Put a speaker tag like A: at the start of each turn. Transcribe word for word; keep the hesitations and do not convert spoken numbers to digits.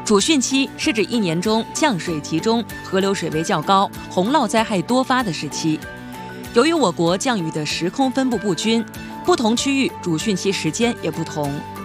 A: 主汛期是指一年中降水集中、河流水位较高、洪涝灾害多发的时期。由于我国降雨的时空分布不均，不同区域主汛期时间也不同。